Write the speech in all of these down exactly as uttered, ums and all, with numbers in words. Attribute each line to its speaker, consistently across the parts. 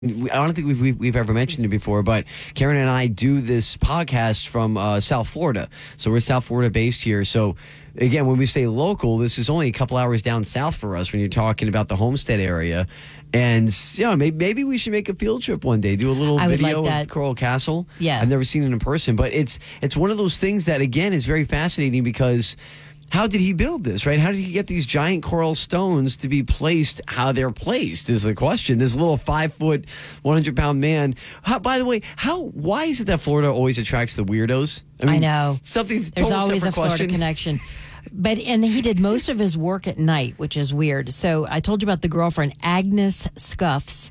Speaker 1: I don't think we've, we've, we've ever mentioned it before, but Karen and I do this podcast from uh, South Florida. So we're South Florida based here. So again, when we say local, this is only a couple hours down south for us when you're talking about the Homestead area. And, you know, maybe, maybe we should make a field trip one day, do a little
Speaker 2: I would
Speaker 1: video
Speaker 2: like that.
Speaker 1: of Coral Castle.
Speaker 2: Yeah.
Speaker 1: I've never seen it in person, but it's it's one of those things that, again, is very fascinating because how did he build this, right? How did he get these giant coral stones to be placed how they're placed is the question. This little five-foot, one hundred pound man. How, by the way, how? Why is it that Florida always attracts the weirdos?
Speaker 2: I know.
Speaker 1: Something
Speaker 2: There's
Speaker 1: total
Speaker 2: always a
Speaker 1: separate
Speaker 2: Florida
Speaker 1: question.
Speaker 2: connection. But, and he did most of his work at night, which is weird. So I told you about the girlfriend, Agnes Scuffs.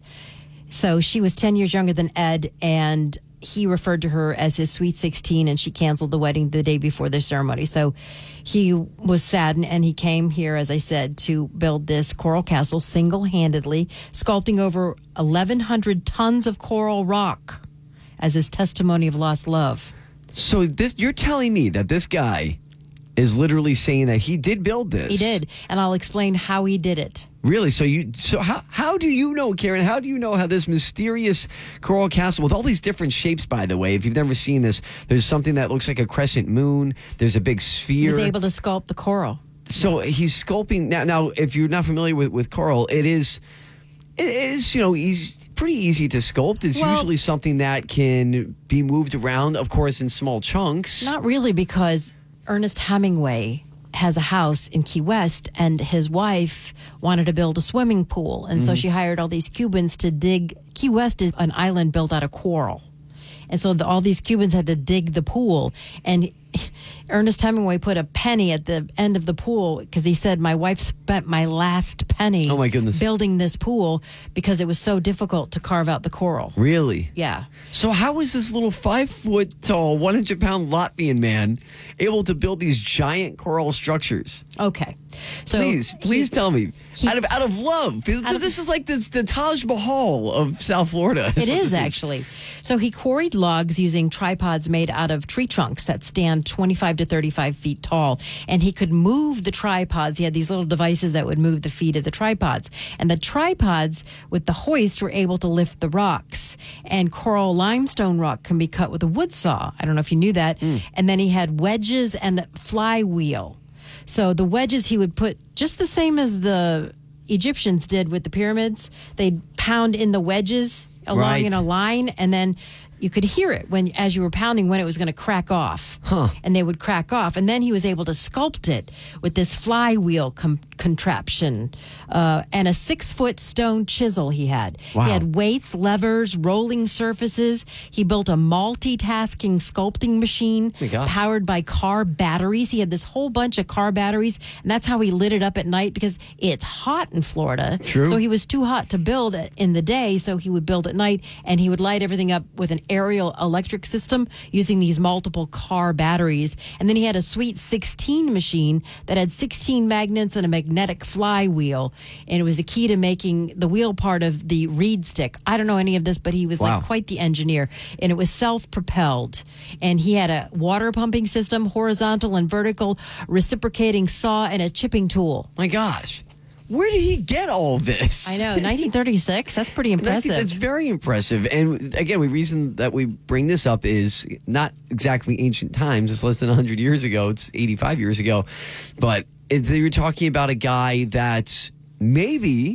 Speaker 2: So she was ten years younger than Ed, and he referred to her as his sweet sixteen, and she canceled the wedding the day before the ceremony. So he was saddened, and he came here, as I said, to build this coral castle single-handedly, sculpting over eleven hundred tons of coral rock as his testimony of lost love.
Speaker 1: So this, you're telling me that this guy is literally saying that he did build this?
Speaker 2: He did, and I'll explain how he did it.
Speaker 1: Really? So you? So how? How do you know, Karen? How do you know how this mysterious coral castle with all these different shapes? By the way, if you've never seen this, there's something that looks like a crescent moon. There's a big sphere.
Speaker 2: He was able to sculpt the coral.
Speaker 1: So he's sculpting now. Now, if you're not familiar with, with coral, it is, it is you know, he's pretty easy to sculpt. It's
Speaker 2: Well,
Speaker 1: usually something that can be moved around, of course, in small chunks.
Speaker 2: Not really, because Ernest Hemingway has a house in Key West, and his wife wanted to build a swimming pool. And so she hired all these Cubans to dig. Key West is an island built out of coral. And so the, all these Cubans had to dig the pool. And Ernest Hemingway put a penny at the end of the pool because he said, my wife spent my last penny
Speaker 1: Oh, my goodness.
Speaker 2: building this pool because it was so difficult to carve out the coral.
Speaker 1: Really?
Speaker 2: Yeah.
Speaker 1: So how is this little five foot tall, one hundred pound Latvian man able to build these giant coral structures?
Speaker 2: Okay. So
Speaker 1: Please, please
Speaker 2: he-
Speaker 1: tell me.
Speaker 2: he-
Speaker 1: out of out of love.
Speaker 2: Out of-
Speaker 1: this is like this, the Taj Mahal of South Florida.
Speaker 2: It
Speaker 1: what
Speaker 2: is
Speaker 1: this
Speaker 2: actually. So he quarried logs using tripods made out of tree trunks that stand twenty-five to thirty-five feet tall. And he could move the tripods. He had these little devices that would move the feet of the tripods. And the tripods with the hoist were able to lift the rocks. And coral limestone rock can be cut with a wood saw. I don't know if you knew that. And then he had wedges and a flywheel. So the wedges he would put just the same as the Egyptians did with the pyramids. They'd pound in the wedges along
Speaker 1: Right.
Speaker 2: in a line, and then you could hear it when, as you were pounding, when it was going to crack off.
Speaker 1: Huh.
Speaker 2: And they would crack off. And then he was able to sculpt it with this flywheel com- contraption uh, and a six-foot stone chisel he had.
Speaker 1: Wow.
Speaker 2: He had weights, levers, rolling surfaces. He built a multitasking sculpting machine
Speaker 1: my gosh.
Speaker 2: powered by car batteries. He had this whole bunch of car batteries, and that's how he lit it up at night because it's hot in Florida.
Speaker 1: True.
Speaker 2: So he was too hot to build it in the day, so he would build at night, and he would light everything up with an aerial electric system using these multiple car batteries. And then he had a sweet sixteen machine that had sixteen magnets and a magnetic flywheel, and it was the key to making the wheel part of the reed stick. I don't know any of this, but he was
Speaker 1: Wow.
Speaker 2: like quite the engineer, and it was self-propelled. And he had a water pumping system, horizontal and vertical, reciprocating saw, and a chipping tool.
Speaker 1: My gosh. Where did he get all this?
Speaker 2: I know, nineteen thirty-six. That's pretty
Speaker 1: And I think
Speaker 2: impressive.
Speaker 1: that's very impressive. And again, the reason that we bring this up is not exactly ancient times. It's less than one hundred years ago. It's eighty-five years ago. But it's, you're talking about a guy that maybe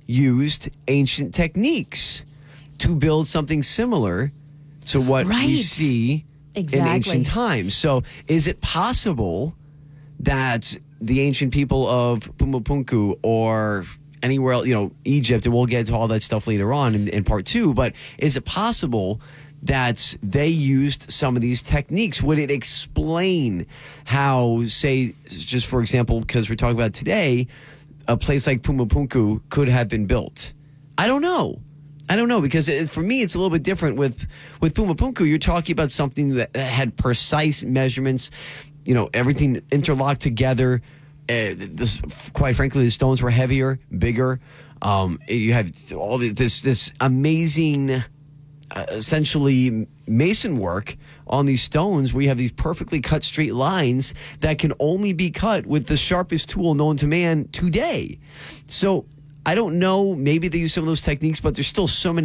Speaker 1: used ancient techniques to build something similar to what we
Speaker 2: Right.
Speaker 1: see in
Speaker 2: Exactly.
Speaker 1: ancient times. So is it possible that the ancient people of Pumapunku or anywhere else, you know, Egypt, and we'll get to all that stuff later on in, in part two, but is it possible that they used some of these techniques? Would it explain how, say, just for example, because we're talking about today, a place like Pumapunku could have been built? I don't know. I don't know, because it, for me, it's a little bit different. With with Pumapunku, you're talking about something that had precise measurements, you know, everything interlocked together. Uh, this, quite frankly, the stones were heavier, bigger. Um, you have all the, this this amazing, uh, essentially mason work on these stones, where you have these perfectly cut straight lines that can only be cut with the sharpest tool known to man today. So I don't know. Maybe they use some of those techniques, but there's still so many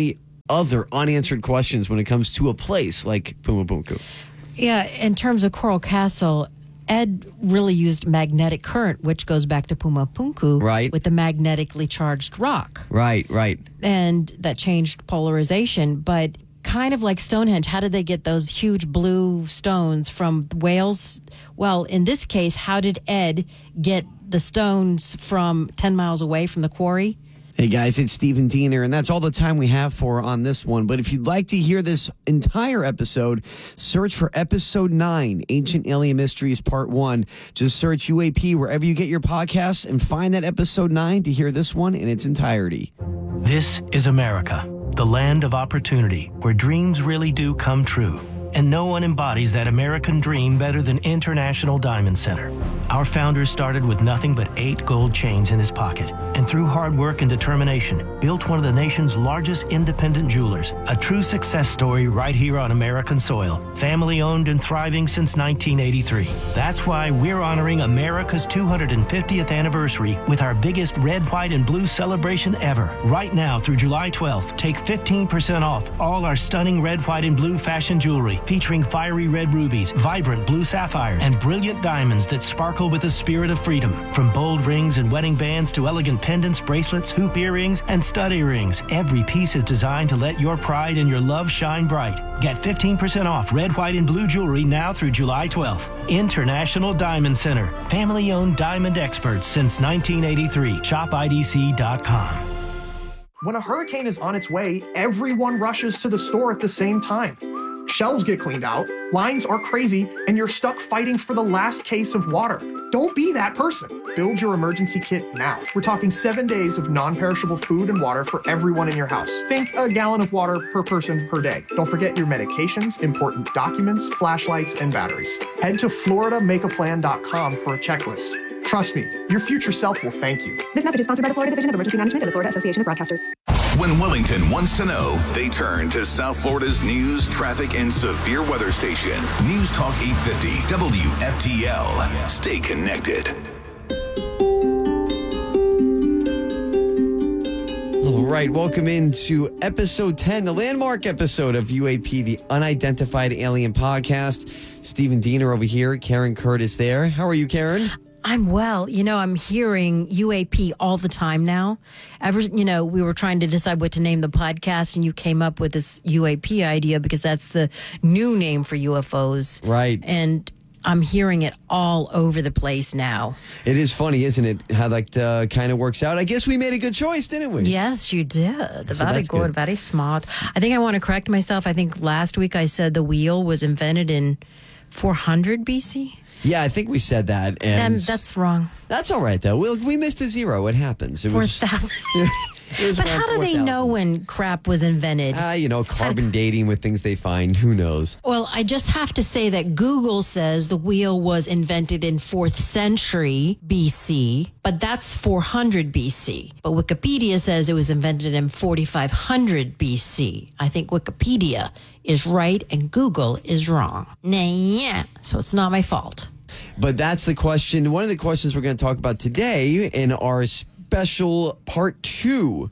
Speaker 1: other unanswered questions when it comes to a place like Pumapunku.
Speaker 2: Yeah, in terms of Coral Castle, Ed really used magnetic current, which goes back to Pumapunku,
Speaker 1: Right.
Speaker 2: with the magnetically charged rock.
Speaker 1: Right, right.
Speaker 2: And that changed polarization. But kind of like Stonehenge, how did they get those huge blue stones from Wales? Well, in this case, how did Ed get the stones from ten miles away from the quarry?
Speaker 1: Hey guys, it's Stephen Diener, and that's all the time we have for on this one. But if you'd like to hear this entire episode, search for episode nine, Ancient Alien Mysteries Part one. Just search U A P wherever you get your podcasts and find that episode nine to hear this one in its entirety.
Speaker 3: This is America, the land of opportunity, where dreams really do come true. And no one embodies that American dream better than International Diamond Center. Our founder started with nothing but eight gold chains in his pocket, and through hard work and determination, built one of the nation's largest independent jewelers. A true success story right here on American soil. Family owned and thriving since nineteen eighty-three. That's why we're honoring America's two hundred fiftieth anniversary with our biggest red, white, and blue celebration ever. Right now through July twelfth, take fifteen percent off all our stunning red, white, and blue fashion jewelry, featuring fiery red rubies, vibrant blue sapphires, and brilliant diamonds that sparkle with the spirit of freedom. From bold rings and wedding bands to elegant pendants, bracelets, hoop earrings, and stud earrings, every piece is designed to let your pride and your love shine bright. Get fifteen percent off red, white, and blue jewelry now through July twelfth. International Diamond Center. Family-owned diamond experts since nineteen eighty-three. shop I D C dot com.
Speaker 4: When a hurricane is on its way, everyone rushes to the store at the same time. Shelves get cleaned out, lines are crazy, and you're stuck fighting for the last case of water. Don't be that person. Build your emergency kit now. We're talking seven days of non-perishable food and water for everyone in your house. Think a gallon of water per person per day. Don't forget your medications, important documents, flashlights, and batteries. Head to Florida Make A Plan dot com for a checklist. Trust me, your future self will thank you.
Speaker 5: This message is sponsored by the Florida Division of Emergency Management and the Florida Association of Broadcasters.
Speaker 6: When Wellington wants to know, they turn to South Florida's news, traffic, and severe weather station. News Talk eight fifty W F T L. Stay connected.
Speaker 1: All right, welcome into episode ten, the landmark episode of U A P, the Unidentified Alien Podcast. Stephen Diener over here, Karen Curtis there. How are you, Karen?
Speaker 2: I'm well. You know, I'm hearing U A P all the time now. Ever, you know, we were trying to decide what to name the podcast, and you came up with this U A P idea because that's the new name for U F Os.
Speaker 1: Right.
Speaker 2: And I'm hearing it all over the place now.
Speaker 1: It is funny, isn't it, how that uh, kind of works out? I guess we made a good choice, didn't we?
Speaker 2: Yes, you did.
Speaker 1: So
Speaker 2: very
Speaker 1: that's
Speaker 2: good,
Speaker 1: good.
Speaker 2: very smart. I think I want to correct myself. I think last week I said the wheel was invented in four hundred B C.
Speaker 1: Yeah, I think we said that. And
Speaker 2: Um, that's wrong.
Speaker 1: That's all right, though. We, we missed a zero. It happens. It
Speaker 2: four
Speaker 1: was,
Speaker 2: thousand.
Speaker 1: it was
Speaker 2: But
Speaker 1: around
Speaker 2: how do they
Speaker 1: 4,000.
Speaker 2: know when crap was invented?
Speaker 1: Ah, you know, carbon dating with things they find. Who knows?
Speaker 2: Well, I just have to say that Google says the wheel was invented in fourth century B C, but that's four hundred B C. But Wikipedia says it was invented in forty-five hundred B C. I think Wikipedia is right and Google is wrong. Nah, yeah. So it's not my fault.
Speaker 1: But that's the question. One of the questions we're going to talk about today in our special part two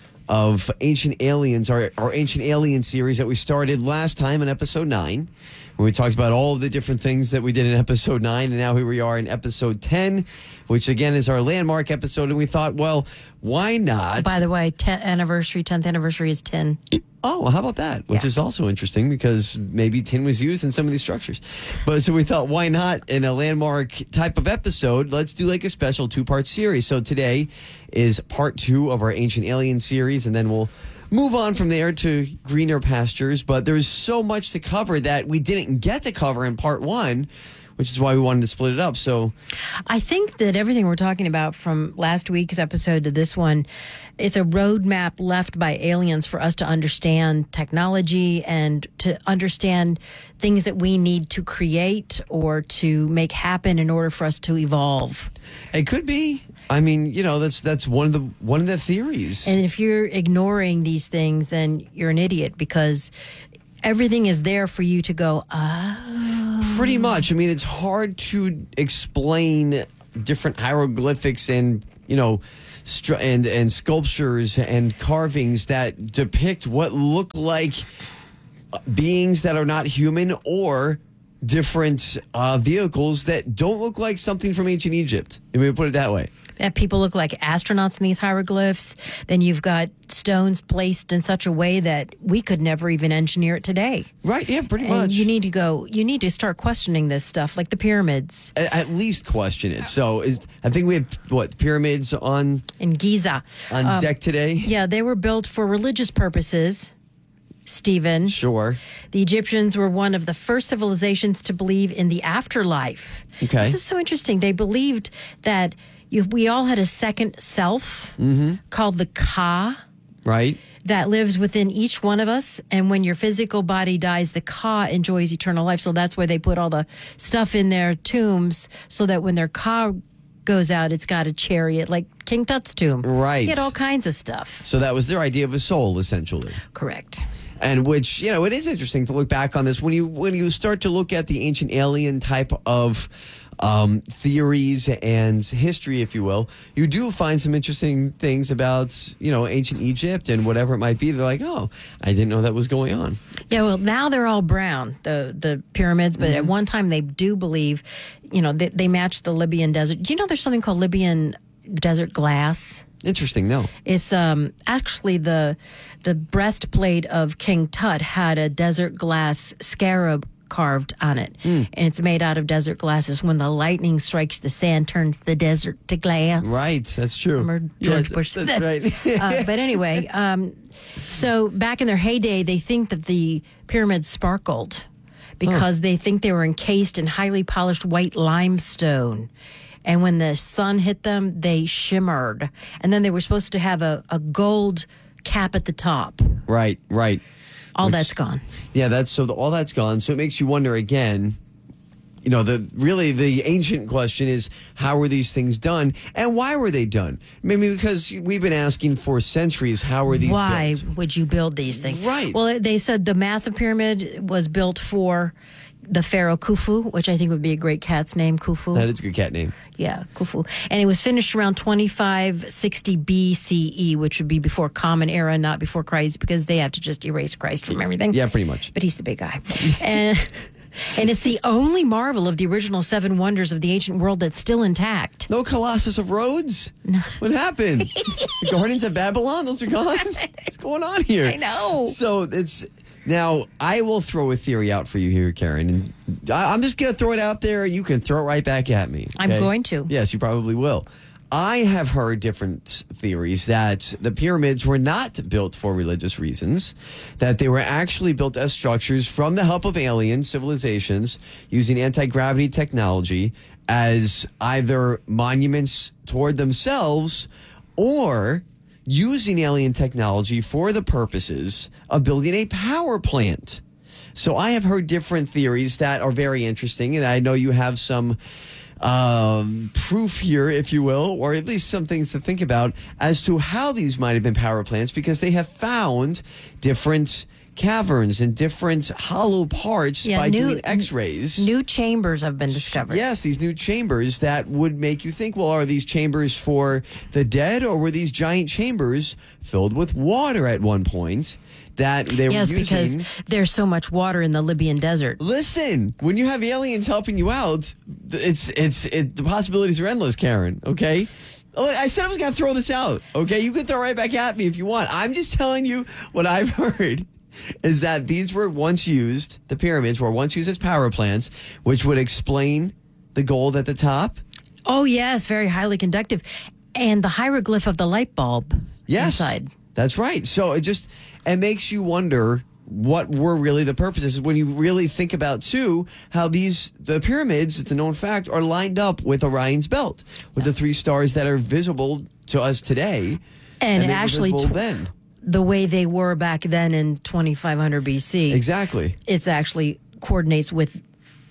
Speaker 1: of Ancient Aliens, our, our Ancient Alien series that we started last time in episode nine, where we talked about all of the different things that we did in episode nine, and now here we are in episode ten, which again is our landmark episode, and we thought, well, why not?
Speaker 2: By the way, tenth anniversary, tenth anniversary is ten.
Speaker 1: Oh, how about that? Which
Speaker 2: Yeah.
Speaker 1: is also interesting because maybe tin was used in some of these structures. But so we thought, why not in a landmark type of episode? Let's do like a special two-part series. So today is part two of our Ancient Alien series, and then we'll move on from there to greener pastures. But there's so much to cover that we didn't get to cover in part one, which is why we wanted to split it up. So
Speaker 2: I think that everything we're talking about from last week's episode to this one, it's a roadmap left by aliens for us to understand technology and to understand things that we need to create or to make happen in order for us to evolve.
Speaker 1: it could be. I mean, you know, that's that's one of the one of the theories.
Speaker 2: And if you're ignoring these things, then you're an idiot because everything is there for you to go, ah.
Speaker 1: Pretty much. I mean, it's hard to explain different hieroglyphics and, you know, stru- and and sculptures and carvings that depict what look like beings that are not human or different uh, vehicles that don't look like something from ancient Egypt. Let me put it that way.
Speaker 2: That people look like astronauts in these hieroglyphs. Then you've got stones placed in such a way that we could never even engineer it today.
Speaker 1: Right, yeah, pretty
Speaker 2: And
Speaker 1: much.
Speaker 2: you need to go, you need to start questioning this stuff, like the pyramids
Speaker 1: At, at least question it. So is I think we have, what, pyramids on,
Speaker 2: in Giza.
Speaker 1: on
Speaker 2: Um,
Speaker 1: deck today?
Speaker 2: Yeah, they were built for religious purposes, Stephen.
Speaker 1: Sure.
Speaker 2: The Egyptians were one of the first civilizations to believe in the afterlife.
Speaker 1: Okay.
Speaker 2: This is so interesting. They believed that you, we all had a second self called the Ka
Speaker 1: Right?
Speaker 2: that lives within each one of us. And when your physical body dies, the Ka enjoys eternal life. So that's why they put all the stuff in their tombs so that when their Ka goes out, it's got a chariot, like King Tut's tomb.
Speaker 1: Right.
Speaker 2: You get all kinds of stuff.
Speaker 1: So that was their idea of a soul, essentially.
Speaker 2: Correct.
Speaker 1: And which, you know, it is interesting to look back on this. When you when you start to look at the ancient alien type of um, theories and history, if you will, you do find some interesting things about, you know, ancient Egypt and whatever it might be. They're like, oh, I didn't know that was going on.
Speaker 2: Yeah, well, now they're all brown, the the pyramids, but at one time they do believe, you know, they, they match the Libyan desert. Do you know there's something called Libyan desert glass?
Speaker 1: Interesting, no.
Speaker 2: It's um, actually the the breastplate of King Tut had a desert glass scarab carved on it, and it's made out of desert glasses. When the lightning strikes the sand, turns the desert to glass.
Speaker 1: Right, that's true.
Speaker 2: Remember George
Speaker 1: Yes,
Speaker 2: Bush said
Speaker 1: that's
Speaker 2: that.
Speaker 1: right.
Speaker 2: uh, but anyway, um, so back in their heyday, they think that the pyramids sparkled because they think they were encased in highly polished white limestone. And when the sun hit them, they shimmered. And then they were supposed to have a, a gold cap at the top.
Speaker 1: Right, right.
Speaker 2: All
Speaker 1: Which-
Speaker 2: that's gone.
Speaker 1: Yeah, that's so the, all that's gone. So it makes you wonder again. You know, the really the ancient question is how were these things done and why were they done? Maybe because we've been asking for centuries how were these
Speaker 2: Why
Speaker 1: built?
Speaker 2: would you build these things?
Speaker 1: Right.
Speaker 2: Well, they said the massive pyramid was built for the pharaoh Khufu, which I think would be a great cat's name, Khufu.
Speaker 1: That is a good cat name.
Speaker 2: Yeah, Khufu. And it was finished around twenty-five sixty B C E, which would be before Common Era, not before Christ, because they have to just erase Christ from everything.
Speaker 1: Yeah, pretty much.
Speaker 2: But he's the big guy. and and it's the only marvel of the original seven wonders of the ancient world that's still intact.
Speaker 1: No Colossus of Rhodes? No. What happened? The Guardians of Babylon? Those are gone? What's going on here?
Speaker 2: I know.
Speaker 1: So it's... Now, I will throw a theory out for you here, Karen. And I, I'm just going to throw it out there. You can throw it right back at me.
Speaker 2: I'm
Speaker 1: okay?
Speaker 2: going to.
Speaker 1: Yes, you probably will. I have heard different theories that the pyramids were not built for religious reasons, that they were actually built as structures from the help of alien civilizations using anti-gravity technology as either monuments toward themselves or using alien technology for the purposes of building a power plant. So I have heard different theories that are very interesting, and I know you have some um, proof here, if you will, or at least some things to think about as to how these might have been power plants, because they have found different caverns and different hollow parts
Speaker 2: Yeah,
Speaker 1: by
Speaker 2: new-
Speaker 1: doing x-rays.
Speaker 2: New chambers have been discovered.
Speaker 1: Yes, these new chambers that would make you think, well, are these chambers for the dead, or were these giant chambers filled with water at one point that they
Speaker 2: Yes,
Speaker 1: were using?
Speaker 2: because there's so much water in the Libyan desert.
Speaker 1: Listen, when you have aliens helping you out, it's it's it, the possibilities are endless, Karen, okay? I said I was going to throw this out, okay? You can throw it right back at me if you want. I'm just telling you what I've heard. Is that these were once used, the pyramids were once used as power plants, which would explain the gold at the top.
Speaker 2: Oh, yes, very highly conductive. And the hieroglyph of the light bulb
Speaker 1: Yes,
Speaker 2: inside.
Speaker 1: that's right. So it just, it makes you wonder what were really the purposes when you really think about, too, how these, the pyramids, it's a known fact, are lined up with Orion's belt, with the three stars that are visible to us today.
Speaker 2: And,
Speaker 1: they were
Speaker 2: actually,
Speaker 1: visible
Speaker 2: tw-
Speaker 1: then.
Speaker 2: the way they were back then in twenty-five hundred B C.
Speaker 1: Exactly.
Speaker 2: It's actually coordinates with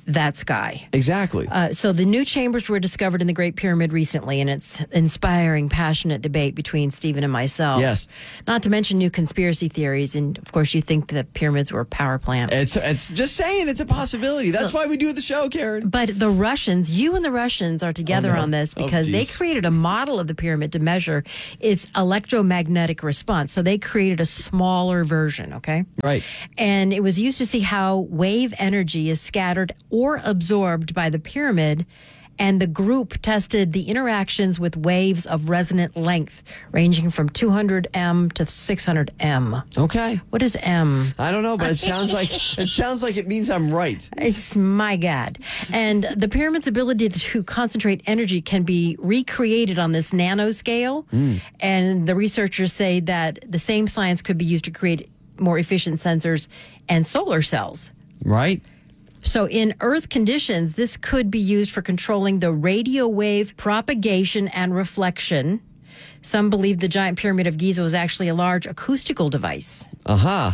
Speaker 2: that sky.
Speaker 1: Exactly.
Speaker 2: Uh, so the new chambers were discovered in the Great Pyramid recently, and it's inspiring passionate debate between Stephen and myself.
Speaker 1: Yes.
Speaker 2: Not to mention new conspiracy theories, and of course you think the pyramids were a power plant.
Speaker 1: It's it's just saying it's a possibility. That's
Speaker 2: So-
Speaker 1: why we do the show, Karen.
Speaker 2: But the Russians, you and the Russians are together
Speaker 1: Oh, no.
Speaker 2: on this
Speaker 1: Oh,
Speaker 2: because they
Speaker 1: geez.
Speaker 2: created a model of the pyramid to measure its electromagnetic response. So they created a smaller version, okay?
Speaker 1: Right.
Speaker 2: And it was used to see how wave energy is scattered or absorbed by the pyramid. And the group tested the interactions with waves of resonant length ranging from two hundred M to six hundred M.
Speaker 1: Okay.
Speaker 2: What is M?
Speaker 1: I don't know, but it sounds like it sounds like it means I'm right.
Speaker 2: It's my God. And the pyramid's ability to concentrate energy can be recreated on this nanoscale. Mm. And the researchers say that the same science could be used to create more efficient sensors and solar cells.
Speaker 1: Right?
Speaker 2: So in Earth conditions, this could be used for controlling the radio wave propagation and reflection. Some believe the giant pyramid of Giza was actually a large acoustical device,
Speaker 1: Uh-huh.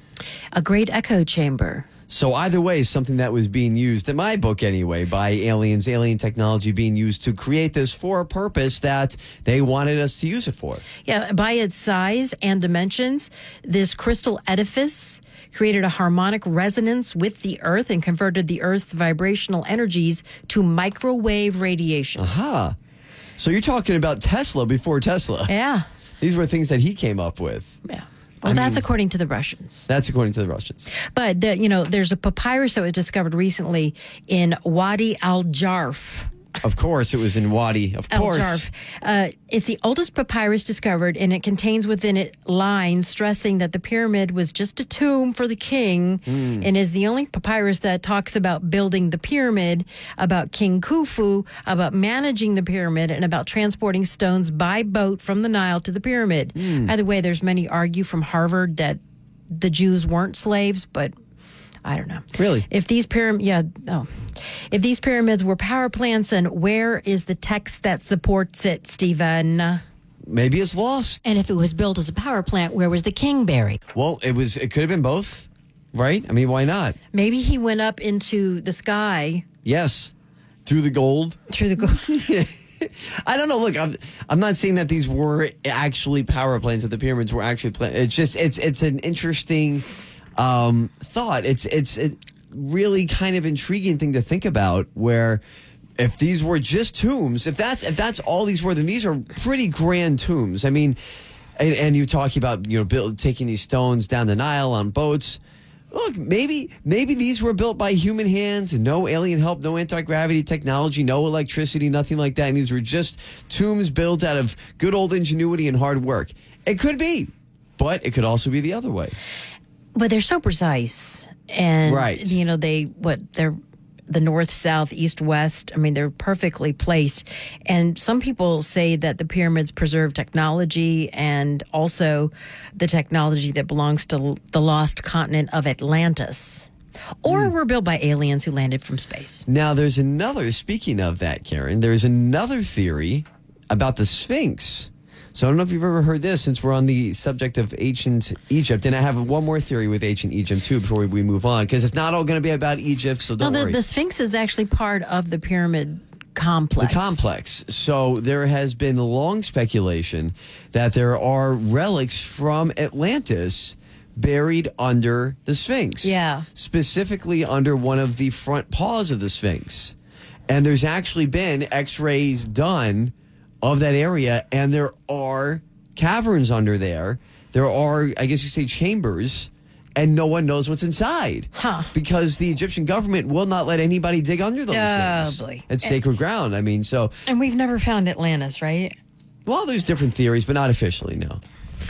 Speaker 2: a great echo chamber.
Speaker 1: So either way, something that was being used, in my book anyway, by aliens, alien technology being used to create this for a purpose that they wanted us to use it for.
Speaker 2: Yeah, by its size and dimensions, this crystal edifice created a harmonic resonance with the Earth and converted the Earth's vibrational energies to microwave radiation.
Speaker 1: Aha. So you're talking about Tesla before Tesla.
Speaker 2: Yeah,
Speaker 1: These were things that he came up with.
Speaker 2: yeah. Well,
Speaker 1: I
Speaker 2: that's
Speaker 1: mean-
Speaker 2: according to the Russians.
Speaker 1: That's according to the Russians.
Speaker 2: But, the, you know, there's a papyrus that was discovered recently in Wadi al-Jarf.
Speaker 1: Of course, it was in Wadi. Of
Speaker 2: Al
Speaker 1: course.
Speaker 2: Jarf. Uh, it's the oldest papyrus discovered, and it contains within it lines stressing that the pyramid was just a tomb for the king,
Speaker 1: Mm.
Speaker 2: and is the only papyrus that talks about building the pyramid, about King Khufu, about managing the pyramid, and about transporting stones by boat from the Nile to the pyramid.
Speaker 1: Mm.
Speaker 2: By the way, there's many argue from Harvard that the Jews weren't slaves, but I don't know.
Speaker 1: Really?
Speaker 2: If these pyram yeah, oh. If these pyramids were power plants, then where is the text that supports it, Stephen?
Speaker 1: Maybe it's lost.
Speaker 2: And if it was built as a power plant, where was the king buried?
Speaker 1: Well, it was. It could have been both, right? I mean, why not?
Speaker 2: Maybe he went up into the sky
Speaker 1: Yes, through the gold.
Speaker 2: through the go-
Speaker 1: I don't know. Look, I'm I'm not saying that these were actually power plants. That the pyramids were actually. Pla- it's just it's it's an interesting um, thought. It's it's a really kind of intriguing thing to think about. Where if these were just tombs, if that's if that's all these were, then these are pretty grand tombs. I mean, and, and you're talking about you know build, taking these stones down the Nile on boats. Look, maybe maybe these were built by human hands and no alien help, no anti-gravity technology, no electricity, nothing like that. And these were just tombs built out of good old ingenuity and hard work. It could be, but it could also be the other way.
Speaker 2: But they're so precise. And,
Speaker 1: Right.
Speaker 2: you know, they, what, they're the north, south, east, west. I mean, they're perfectly placed. And some people say that the pyramids preserve technology and also the technology that belongs to the lost continent of Atlantis. Or
Speaker 1: Hmm.
Speaker 2: were built by aliens who landed from space.
Speaker 1: Now, there's another, speaking of that, Karen, there's another theory about the Sphinx. So I don't know if you've ever heard this since we're on the subject of ancient Egypt. And I have one more theory with ancient Egypt, too, before we move on, because it's not all going to be about Egypt, so don't
Speaker 2: No, the,
Speaker 1: worry.
Speaker 2: the Sphinx is actually part of the pyramid complex.
Speaker 1: The complex. So there has been long speculation that there are relics from Atlantis buried under the Sphinx.
Speaker 2: Yeah.
Speaker 1: Specifically under one of the front paws of the Sphinx. And there's actually been x-rays done of that area, and there are caverns under there. There are, I guess you say, chambers, and no one knows what's inside.
Speaker 2: Huh.
Speaker 1: Because the Egyptian government will not let anybody dig under those
Speaker 2: Oh,
Speaker 1: things.
Speaker 2: boy.
Speaker 1: It's sacred ground. I mean, so,
Speaker 2: And we've never found Atlantis, right?
Speaker 1: well, there's different theories, but not officially, no.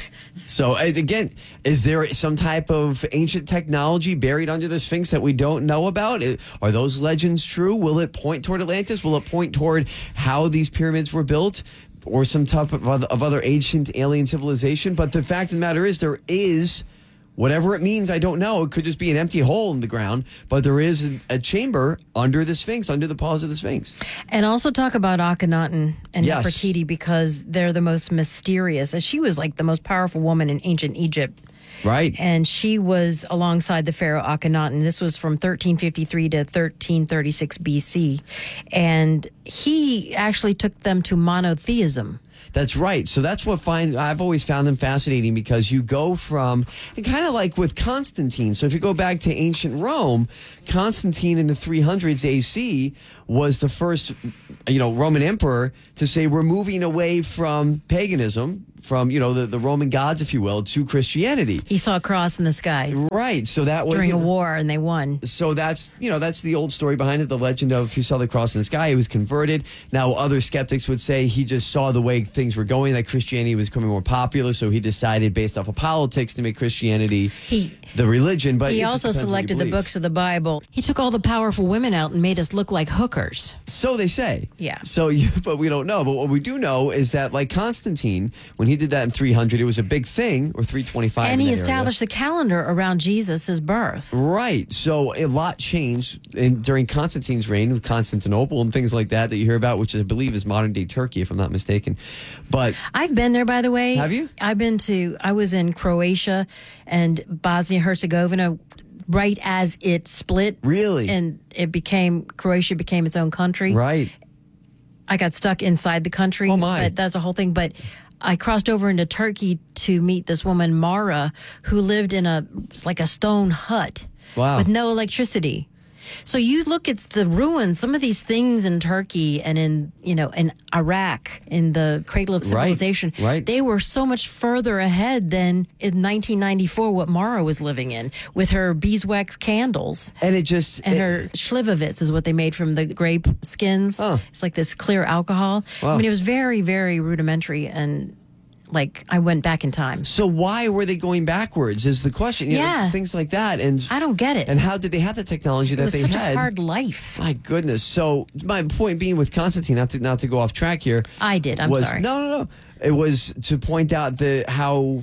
Speaker 1: So, uh, again, is there some type of ancient technology buried under the Sphinx that we don't know about? Uh, Are those legends true? Will it point toward Atlantis? Will it point toward how these pyramids were built? Or some type of other, of other ancient alien civilization? But the fact of the matter is, there is, whatever it means, I don't know. It could just be an empty hole in the ground, but there is a, a chamber under the Sphinx, under the paws of the Sphinx.
Speaker 2: And also talk about Akhenaten and
Speaker 1: Yes.
Speaker 2: Nefertiti because they're the most mysterious. And she was like the most powerful woman in ancient Egypt.
Speaker 1: Right.
Speaker 2: And she was alongside the pharaoh Akhenaten. This was from thirteen fifty-three to thirteen thirty-six B C. And he actually took them to monotheism.
Speaker 1: That's right. So that's what find I've always found them fascinating, because you go from, and kind of like with Constantine. So if you go back to ancient Rome, Constantine in the three hundreds A C was the first, you know, Roman emperor to say we're moving away from paganism, from, you know, the, the Roman gods, if you will, to Christianity.
Speaker 2: He saw a cross in the sky
Speaker 1: Right. So that was
Speaker 2: during a war, and they won.
Speaker 1: So that's, you know, that's the old story behind it, the legend of he saw the cross in the sky, he was converted. Now, other skeptics would say he just saw the way things were going, that Christianity was becoming more popular, so he decided based off of politics to make Christianity
Speaker 2: He
Speaker 1: the religion. But
Speaker 2: He
Speaker 1: it just
Speaker 2: also
Speaker 1: depends what you
Speaker 2: selected the
Speaker 1: believe.
Speaker 2: books of the Bible. He took all the powerful women out and made us look like hookers.
Speaker 1: So they say.
Speaker 2: Yeah.
Speaker 1: So, you, but we don't know. But what we do know is that, like Constantine, when he did that in three hundred, it was a big thing, or three twenty-five.
Speaker 2: And
Speaker 1: in
Speaker 2: he
Speaker 1: that area.
Speaker 2: established a calendar around Jesus, his birth.
Speaker 1: Right. So a lot changed in, during Constantine's reign, with Constantinople and things like that that you hear about, which I believe is modern day Turkey, if I'm not mistaken. But
Speaker 2: I've been there, by the way.
Speaker 1: Have you?
Speaker 2: I've been to, I was in Croatia and Bosnia-Herzegovina right as it split.
Speaker 1: Really?
Speaker 2: And it became, Croatia became its own country.
Speaker 1: right.
Speaker 2: I got stuck inside the country.
Speaker 1: Oh, my.
Speaker 2: But that's a whole thing. But I crossed over into Turkey to meet this woman, Mara, who lived in a, it's like a stone hut.
Speaker 1: Wow.
Speaker 2: With no electricity. So you look at the ruins, some of these things in Turkey and in, you know, in Iraq, in the cradle of
Speaker 1: Right,
Speaker 2: civilization,
Speaker 1: right.
Speaker 2: they were so much further ahead than in nineteen ninety-four what Mara was living in with her beeswax candles.
Speaker 1: And it just
Speaker 2: And
Speaker 1: it-
Speaker 2: her Schlivovitz is what they made from the grape skins.
Speaker 1: Huh.
Speaker 2: It's like this clear alcohol.
Speaker 1: Wow.
Speaker 2: I mean, it was very, very rudimentary, and like I went back in time.
Speaker 1: So why were they going backwards? Is the question. You know,
Speaker 2: Yeah.
Speaker 1: things like that, and
Speaker 2: I don't get it.
Speaker 1: and how did they have the technology
Speaker 2: It
Speaker 1: that
Speaker 2: was
Speaker 1: they
Speaker 2: such
Speaker 1: had?
Speaker 2: a hard life.
Speaker 1: My goodness. So my point being with Constantine, not to not to go off track here.
Speaker 2: I did. I'm
Speaker 1: was,
Speaker 2: sorry.
Speaker 1: No, no, no. It was to point out the how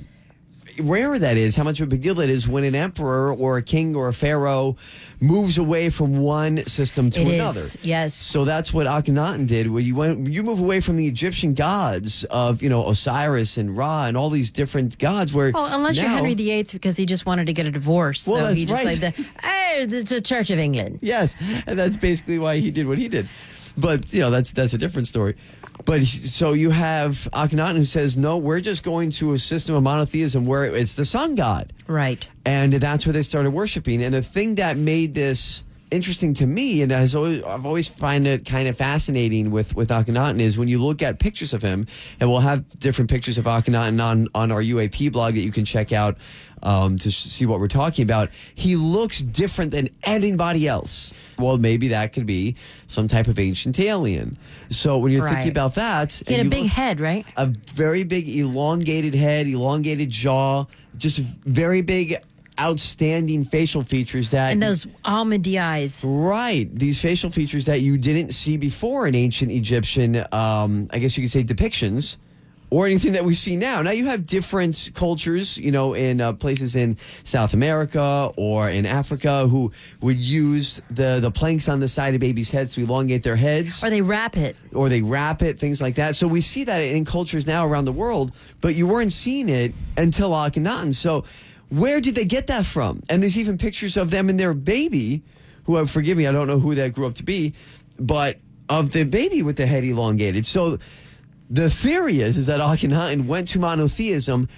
Speaker 1: rare that is, how much of a big deal it is when an emperor or a king or a pharaoh moves away from one system to
Speaker 2: It
Speaker 1: another.
Speaker 2: is, yes.
Speaker 1: So that's what Akhenaten did, where you went, you move away from the Egyptian gods of, you know, Osiris and Ra and all these different gods. Where
Speaker 2: Well, unless you're
Speaker 1: now-
Speaker 2: Henry the Eighth, because he just wanted to get a divorce.
Speaker 1: Well,
Speaker 2: so
Speaker 1: that's
Speaker 2: he just
Speaker 1: right.
Speaker 2: like, the, hey, it's the Church of England.
Speaker 1: Yes, and that's basically why he did what he did. But you know, that's that's a different story. But he- so you have Akhenaten who says, no, we're just going to a system of monotheism where it's the sun god.
Speaker 2: Right.
Speaker 1: And that's where they started worshiping. And the thing that made this interesting to me, and has always, I've always find it kind of fascinating with, with Akhenaten, is when you look at pictures of him, and we'll have different pictures of Akhenaten on, on our U A P blog that you can check out um, to see what we're talking about. He looks different than anybody else. Well, maybe that could be some type of ancient alien. So when you're
Speaker 2: Right.
Speaker 1: thinking about that,
Speaker 2: He had
Speaker 1: and
Speaker 2: a
Speaker 1: you
Speaker 2: big
Speaker 1: look-
Speaker 2: head, right?
Speaker 1: a very big elongated head, elongated jaw, just very big outstanding facial features that
Speaker 2: And those almondy eyes.
Speaker 1: right these facial features that you didn't see before in ancient Egyptian um I guess you could say depictions or anything that we see now. Now you have different cultures, you know, in uh, places in South America or in Africa who would use the the planks on the side of babies' heads to elongate their heads,
Speaker 2: Or they wrap it.
Speaker 1: or they wrap it, things like that. So we see that in cultures now around the world, but you weren't seeing it until Akhenaten. So where did they get that from? And there's even pictures of them and their baby, who, uh, forgive me, I don't know who that grew up to be, but of the baby with the head elongated. So the theory is, is that Akhenaten went to monotheism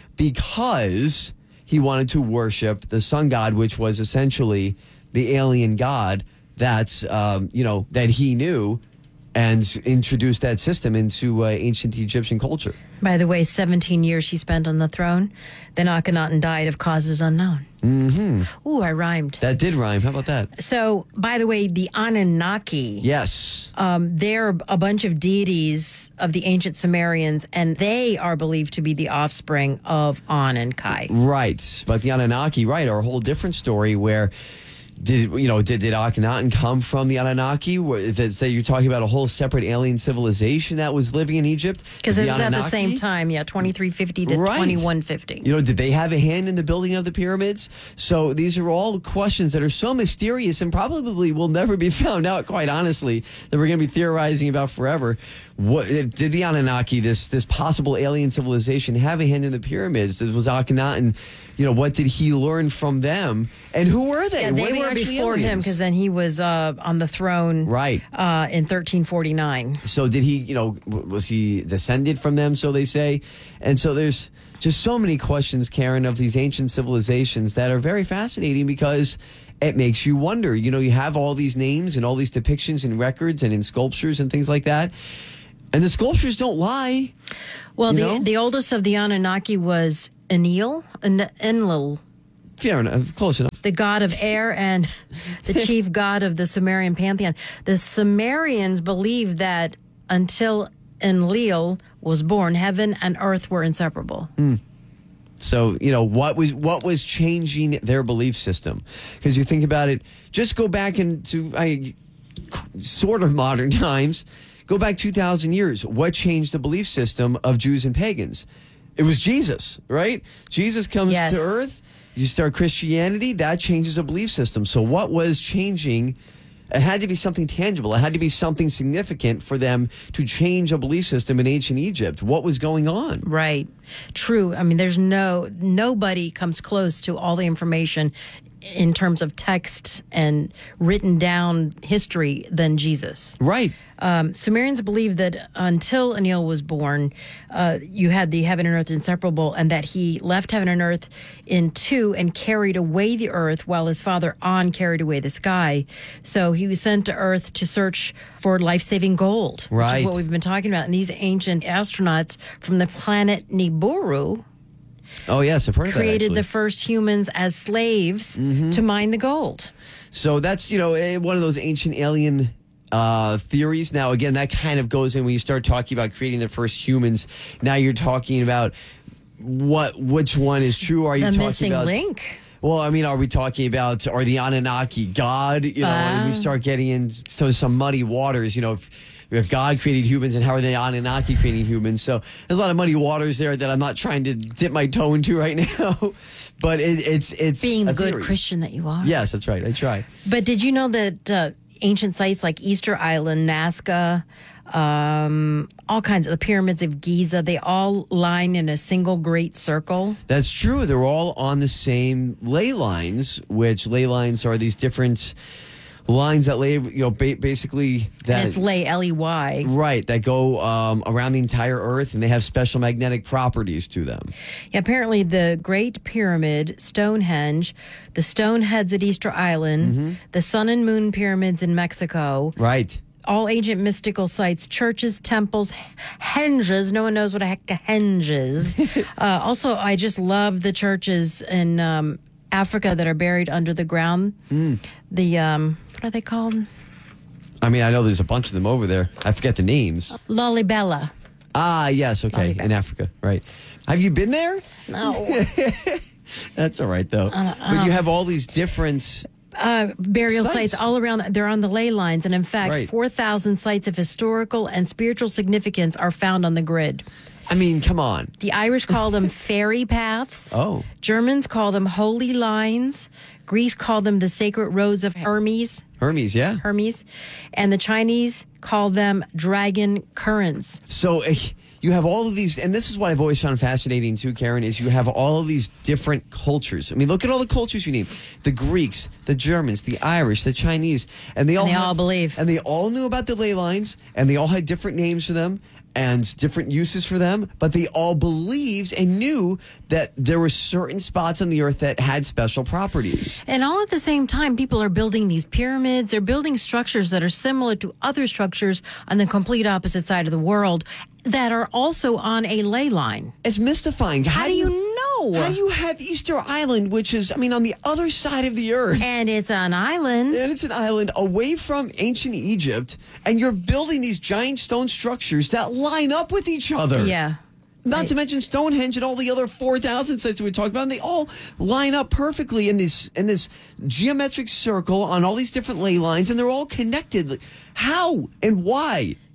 Speaker 1: because he wanted to worship the sun god, which was essentially the alien god that's, um, you know, that he knew, and introduced that system into uh, ancient Egyptian culture.
Speaker 2: By the way, seventeen years he spent on the throne. Then Akhenaten died of causes unknown. Mm-hmm. Ooh, I rhymed.
Speaker 1: That did rhyme. How about that?
Speaker 2: So, by the way, the Anunnaki,
Speaker 1: Yes.
Speaker 2: um, they're a bunch of deities of the ancient Sumerians, and they are believed to be the offspring of An and Kai.
Speaker 1: Right. But the Anunnaki, right, are a whole different story where did you know did, did Akhenaten come from the Anunnaki? Where- that- Say you're talking about a whole separate alien civilization that was living in Egypt?
Speaker 2: Because
Speaker 1: The
Speaker 2: it was at the
Speaker 1: Anunnaki?
Speaker 2: same time, yeah, twenty-three fifty to
Speaker 1: Right.
Speaker 2: twenty-one fifty.
Speaker 1: You know, did they have a hand in the building of the pyramids? So these are all questions that are so mysterious and probably will never be found out, quite honestly, that we're going to be theorizing about forever. what did the Anunnaki, this this possible alien civilization, have a hand in the pyramids? Was Akhenaten, you know, what did he learn from them? And who were they?
Speaker 2: Yeah, they
Speaker 1: were,
Speaker 2: were,
Speaker 1: they
Speaker 2: before
Speaker 1: aliens?
Speaker 2: him because then he was uh, on the throne,
Speaker 1: Right.
Speaker 2: uh, in thirteen forty-nine.
Speaker 1: So did he, you know, w- was he descended from them, so they say? And so there's just so many questions, Karen, of these ancient civilizations that are very fascinating because it makes you wonder. You know, you have all these names and all these depictions in records and in sculptures and things like that. And the sculptures don't lie.
Speaker 2: Well,
Speaker 1: You
Speaker 2: the
Speaker 1: know?
Speaker 2: the oldest of the Anunnaki was Enlil, En- Enlil,
Speaker 1: Fair enough. Close enough.
Speaker 2: the god of air and the chief god of the Sumerian pantheon. The Sumerians believed that until Enlil was born, heaven and earth were inseparable.
Speaker 1: So, you know, what was what was changing their belief system? Because you think about it, just go back into I, sort of modern times, go back two thousand years. What changed the belief system of Jews and pagans? It was Jesus, right? Jesus comes
Speaker 2: Yes.
Speaker 1: to earth, you start Christianity, that changes a belief system. So what was changing? It had to be something tangible. It had to be something significant for them to change a belief system in ancient Egypt. What was going on?
Speaker 2: Right. True. I mean, there's no, nobody comes close to all the information in terms of text and written down history than Jesus.
Speaker 1: Right.
Speaker 2: Um, Sumerians believed that until Enlil was born, uh, you had the heaven and earth inseparable, and that he left heaven and earth in two and carried away the earth while his father On carried away the sky. So he was sent to earth to search for life-saving gold, which
Speaker 1: Right.
Speaker 2: is what we've been talking about. And these ancient astronauts from the planet Nibiru
Speaker 1: Oh, yes, I've heard of that,
Speaker 2: created
Speaker 1: actually.
Speaker 2: the first humans as slaves to mine the gold.
Speaker 1: So that's, you know, eh, one of those ancient alien uh, theories. Now, again, that kind of goes in when you start talking about creating the first humans. Now you're talking about what, which one is true. Are you
Speaker 2: The
Speaker 1: talking
Speaker 2: missing
Speaker 1: about?
Speaker 2: link.
Speaker 1: Well, I mean, are we talking about, are the Anunnaki God? You know, and we
Speaker 2: Ah.
Speaker 1: start getting into some muddy waters, you know, if, if God created humans and how are the Anunnaki creating humans? So there's a lot of muddy waters there that I'm not trying to dip my toe into right now. But it, it's, it's
Speaker 2: Being the
Speaker 1: a
Speaker 2: good
Speaker 1: theory.
Speaker 2: Christian that you are.
Speaker 1: Yes, that's right. I try.
Speaker 2: But did you know that uh, ancient sites like Easter Island, Nazca, um, all kinds of the pyramids of Giza, they all line in a single great circle?
Speaker 1: That's true. They're all on the same ley lines, which ley lines are these different lines that lay, you know, ba- basically that
Speaker 2: And it's lay, L E Y.
Speaker 1: right that go um, around the entire Earth, and they have special magnetic properties to them.
Speaker 2: Yeah, apparently the Great Pyramid, Stonehenge, the Stoneheads at Easter Island,
Speaker 1: Mm-hmm.
Speaker 2: the Sun and Moon Pyramids in Mexico,
Speaker 1: Right.
Speaker 2: all ancient mystical sites, churches, temples, henges. No one knows what a heck a henge is. uh, also, I just love the churches in um, Africa that are buried under the ground.
Speaker 1: Mm.
Speaker 2: The, um, what are they called?
Speaker 1: I mean, I know there's a bunch of them over there. I forget the names.
Speaker 2: Lalibela.
Speaker 1: Ah, yes. Okay,
Speaker 2: Lalibela.
Speaker 1: in Africa. Right. Have you been there?
Speaker 2: No.
Speaker 1: That's all right, though. But you have all these different.
Speaker 2: Uh, burial
Speaker 1: Sites.
Speaker 2: sites all around. They're on the ley lines. And in fact,
Speaker 1: Right.
Speaker 2: four thousand sites of historical and spiritual significance are found on the grid.
Speaker 1: I mean, come on.
Speaker 2: The Irish call them fairy paths.
Speaker 1: Oh.
Speaker 2: Germans call them holy lines. Greece called them the sacred roads of Hermes.
Speaker 1: Hermes, yeah.
Speaker 2: Hermes. And the Chinese call them dragon currents.
Speaker 1: So uh, you have all of these, and this is what I've always found fascinating too, Karen, is you have all of these different cultures. I mean, look at all the cultures you name: the Greeks, the Germans, the Irish, the Chinese, and they all
Speaker 2: they
Speaker 1: have-
Speaker 2: all believe.
Speaker 1: and they all knew about the ley lines, and they all had different names for them and different uses for them, but they all believed and knew that there were certain spots on the earth that had special properties.
Speaker 2: And all at the same time, people are building these pyramids. They're building structures that are similar to other structures on the complete opposite side of the world that are also on a ley line.
Speaker 1: It's mystifying.
Speaker 2: How do you know?
Speaker 1: How do you have Easter Island, which is, I mean, on the other side of the earth?
Speaker 2: And it's an island.
Speaker 1: And it's an island away from ancient Egypt, and you're building these giant stone structures that line up with each other.
Speaker 2: Yeah.
Speaker 1: Not to mention Stonehenge and all the other four thousand sites that we talked about, and they all line up perfectly in this in this geometric circle on all these different ley lines, and they're all connected. How and why?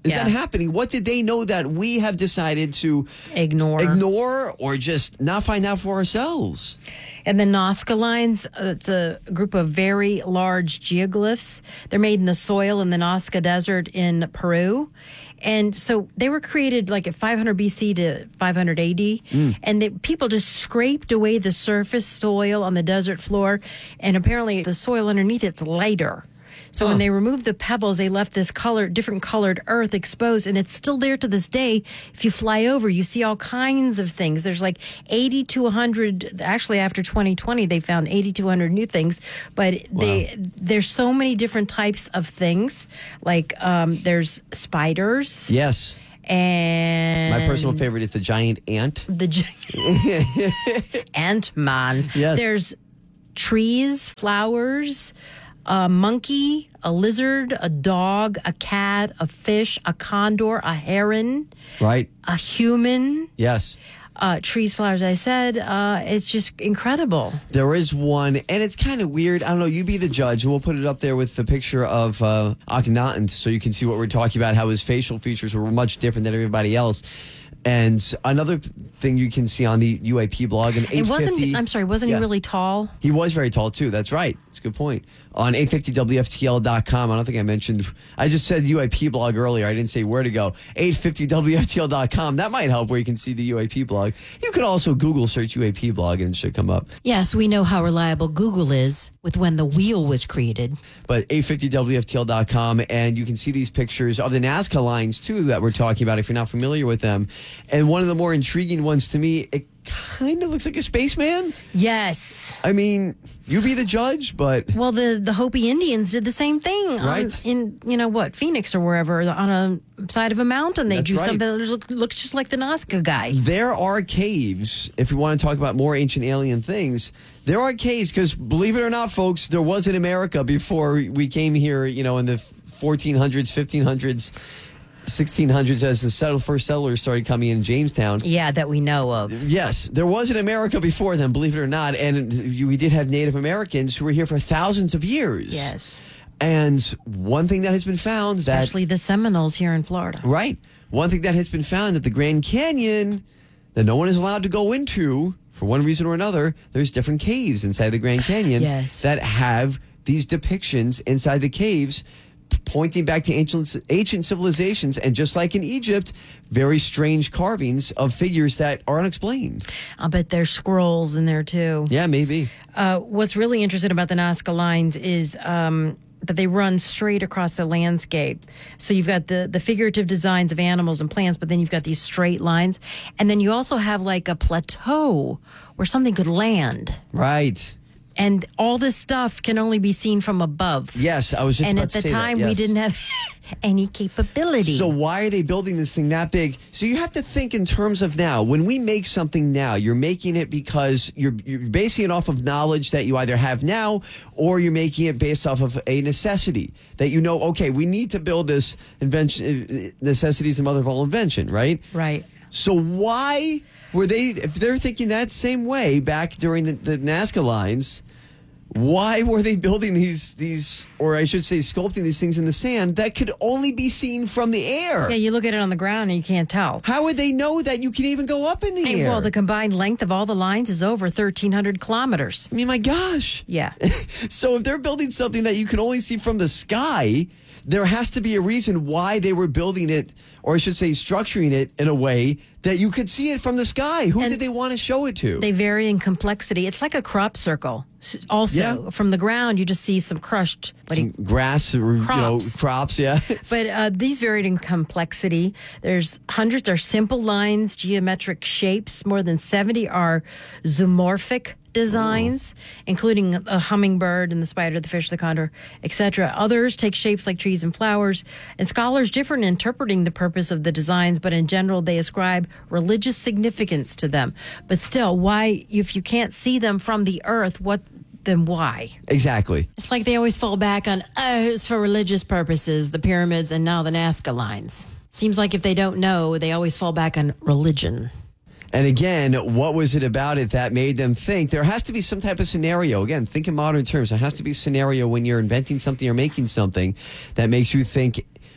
Speaker 1: is
Speaker 2: Yeah.
Speaker 1: that happening? What did they know that we have decided to
Speaker 2: Ignore.
Speaker 1: ignore or just not find out for ourselves?
Speaker 2: And the Nazca lines, uh, it's a group of very large geoglyphs. They're made in the soil in the Nazca Desert in Peru. And so they were created like at five hundred B C to five hundred A D.
Speaker 1: Mm.
Speaker 2: And they, people just scraped away the surface soil on the desert floor. And apparently the soil underneath it's lighter. So
Speaker 1: Huh.
Speaker 2: when they removed the pebbles, they left this color, different colored earth exposed, and it's still there to this day. If you fly over, you see all kinds of things. There's like eighty to one hundred. Actually, after twenty twenty, they found eighty to one hundred new things. But they there's so many different types of things. Like um, there's spiders
Speaker 1: Yes.
Speaker 2: and
Speaker 1: My personal favorite is the giant ant.
Speaker 2: the gi- Ant-Man.
Speaker 1: Yes.
Speaker 2: There's trees, flowers, a monkey, a lizard, a dog, a cat, a fish, a condor, a heron,
Speaker 1: Right?
Speaker 2: a human,
Speaker 1: Yes.
Speaker 2: uh, trees, flowers, I said. Uh, it's just incredible.
Speaker 1: There is one, and it's kind of weird. I don't know. You be the judge, and we'll put it up there with the picture of uh, Akhenaten so you can see what we're talking about, how his facial features were much different than everybody else. And another thing you can see on the U A P blog, an eight fifty.
Speaker 2: It wasn't, I'm sorry, wasn't
Speaker 1: Yeah.
Speaker 2: he really tall?
Speaker 1: He was very tall, too. That's right. That's a good point. On eight fifty W F T L dot com, I don't think I mentioned, I just said U A P blog earlier. I didn't say where to go. eight fifty W F T L dot com. That might help where you can see the U A P blog. You could also Google search U A P blog and it should come up.
Speaker 2: Yes, we know how reliable Google is with when the wheel was created.
Speaker 1: But eight fifty W F T L dot com, and you can see these pictures of the Nazca lines, too, that we're talking about if you're not familiar with them. And one of the more intriguing ones to me, it kind of looks like a spaceman.
Speaker 2: Yes.
Speaker 1: I mean, you be the judge, but
Speaker 2: Well, the, the Hopi Indians did the same thing. on-
Speaker 1: Right.
Speaker 2: in, you know what, Phoenix or wherever, on a side of a mountain. They
Speaker 1: That's
Speaker 2: do
Speaker 1: right.
Speaker 2: something that look- looks just like the Nazca guy.
Speaker 1: there are caves, if we want to talk about more ancient alien things, there are caves, because believe it or not, folks, there was in America before we came here, you know, in the fourteen hundreds, fifteen hundreds, sixteen hundreds, as the settle, first settlers started coming in Jamestown.
Speaker 2: Yeah, that we know of.
Speaker 1: Yes, there was in America before then, believe it or not, and we did have Native Americans who were here for thousands of years.
Speaker 2: Yes.
Speaker 1: And one thing that has been found that
Speaker 2: Especially the Seminoles here in Florida.
Speaker 1: Right. One thing that has been found that the Grand Canyon that no one is allowed to go into for one reason or another, there's different caves inside the Grand Canyon
Speaker 2: Yes.
Speaker 1: that have these depictions inside the caves p- pointing back to ancient ancient civilizations, and just like in Egypt, very strange carvings of figures that are unexplained.
Speaker 2: I'll bet there's scrolls in there too.
Speaker 1: Yeah, maybe.
Speaker 2: Uh, what's really interesting about the Nazca lines is um, that they run straight across the landscape. So you've got the, the figurative designs of animals and plants, but then you've got these straight lines. And then you also have like a plateau where something could land.
Speaker 1: Right.
Speaker 2: And all this stuff can only be seen from above.
Speaker 1: Yes, I was just
Speaker 2: And
Speaker 1: about
Speaker 2: at
Speaker 1: to
Speaker 2: the
Speaker 1: say that,
Speaker 2: time, we
Speaker 1: yes.
Speaker 2: didn't have any capability.
Speaker 1: So why are they building this thing that big? So you have to think in terms of now. When we make something now, you're making it because you're you're basing it off of knowledge that you either have now, or you're making it based off of a necessity that you know. Okay, we need to build this invention. Necessity is the mother of all invention, right?
Speaker 2: Right.
Speaker 1: So why were they? If they're thinking that same way back during the, the Nazca lines. Why were they building these, these, or I should say, sculpting these things in the sand that could only be seen from the air?
Speaker 2: Yeah, you look at it on the ground and you can't tell.
Speaker 1: How would they know that you can even go up in the
Speaker 2: And,
Speaker 1: air?
Speaker 2: well, the combined length of all the lines is over thirteen hundred kilometers.
Speaker 1: I mean, my gosh.
Speaker 2: Yeah.
Speaker 1: So if they're building something that you can only see from the sky, there has to be a reason why they were building it, or I should say, structuring it in a way that you could see it from the sky. Who
Speaker 2: And
Speaker 1: did they want to show it to?
Speaker 2: They vary in complexity. It's like a crop circle. S- Also,
Speaker 1: Yeah.
Speaker 2: from the ground, you just see some crushed. What do
Speaker 1: Some
Speaker 2: you-
Speaker 1: grass or, you know,
Speaker 2: Crops.
Speaker 1: crops, yeah.
Speaker 2: but uh, these varied in complexity. There's hundreds are simple lines, geometric shapes. More than seventy are zoomorphic designs, including a hummingbird and the spider, the fish, the condor, et cetera. Others take shapes like trees and flowers, and scholars differ in interpreting the purpose of the designs, but in general, they ascribe religious significance to them. But still, why, if you can't see them from the earth, what, then why?
Speaker 1: Exactly.
Speaker 2: It's like they always fall back on, oh, it's for religious purposes, the pyramids and now the Nazca lines. Seems like if they don't know, they always fall back on religion.
Speaker 1: And again, what was it about it that made them think there has to be some type of scenario? Again, think in modern terms. There has to be a scenario when you're inventing something or making something that makes you think,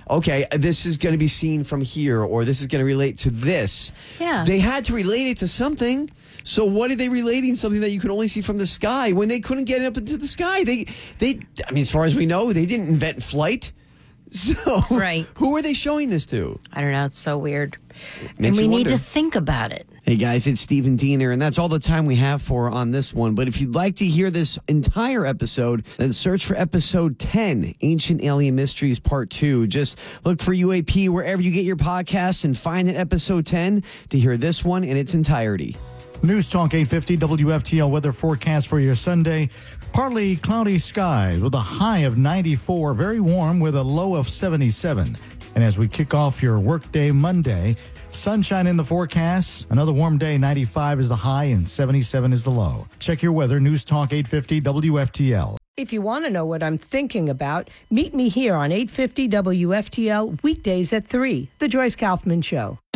Speaker 1: okay, this is going to be seen from here, or this is going to relate to this.
Speaker 2: Yeah.
Speaker 1: They had to relate it to something. So what are they relating something that you can only see from the sky when they couldn't get it up into the sky? They, they. I mean, as far as we know, they didn't invent flight. So
Speaker 2: Right.
Speaker 1: who are they showing this to?
Speaker 2: I don't know. It's so weird.
Speaker 1: Makes
Speaker 2: and we
Speaker 1: you
Speaker 2: need
Speaker 1: wonder.
Speaker 2: to think about it.
Speaker 1: Hey guys, it's Stephen Diener, and that's all the time we have for on this one. But if you'd like to hear this entire episode, then search for episode ten, Ancient Alien Mysteries Part two. Just look for U A P wherever you get your podcasts and find that episode ten to hear this one in its entirety.
Speaker 7: News Talk eight fifty W F T L weather forecast for your Sunday. Partly cloudy skies with a high of ninety-four, very warm with a low of seventy-seven. And as we kick off your workday Monday, sunshine in the forecast. Another warm day, ninety-five is the high and seventy-seven is the low. Check your weather, News Talk eight fifty W F T L.
Speaker 8: If you want to know what I'm thinking about, meet me here on eight fifty W F T L weekdays at three, The Joyce Kaufman Show.